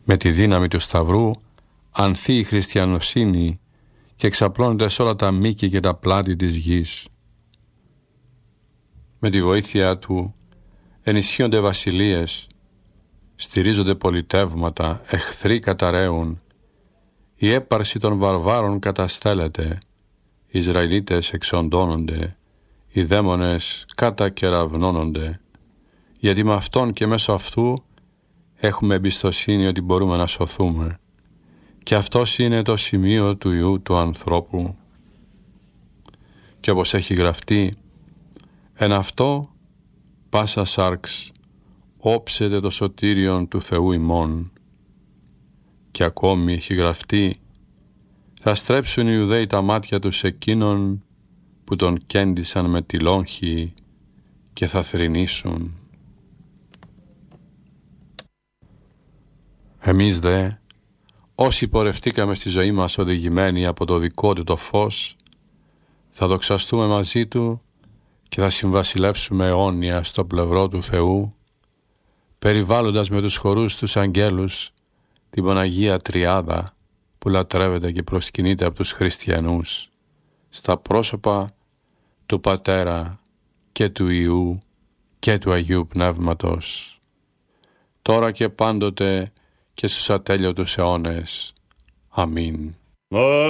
Με τη δύναμη του Σταυρού ανθεί η χριστιανοσύνη και εξαπλώνεται σε όλα τα μήκη και τα πλάτη της γης. Με τη βοήθεια του ενισχύονται βασιλείες, στηρίζονται πολιτεύματα, εχθροί καταραίουν, η έπαρση των βαρβάρων καταστέλλεται, οι Ισραηλίτες εξοντώνονται, οι δαίμονες κατακεραυνώνονται, γιατί με αυτόν και μέσω αυτού έχουμε εμπιστοσύνη ότι μπορούμε να σωθούμε. Και αυτός είναι το σημείο του Υιού του ανθρώπου. Και όπως έχει γραφτεί, εν αυτό πάσα σάρξ όψεται το σωτήριον του Θεού ημών. Και ακόμη έχει γραφτεί, θα στρέψουν οι Ιουδαίοι τα μάτια τους εκείνων που τον κέντησαν με τη λόγχη και θα θρηνήσουν. Εμείς δε, όσοι πορευτήκαμε στη ζωή μας οδηγημένοι από το δικό του το φως, θα δοξαστούμε μαζί του και θα συμβασιλεύσουμε αιώνια στο πλευρό του Θεού, περιβάλλοντας με τους χορούς τους αγγέλους την Παναγία Τριάδα που λατρεύεται και προσκυνείται από τους χριστιανούς, στα πρόσωπα του Πατέρα και του Υιού και του Αγίου Πνεύματος, τώρα και πάντοτε και στους ατέλειωτους αιώνες. Αμήν.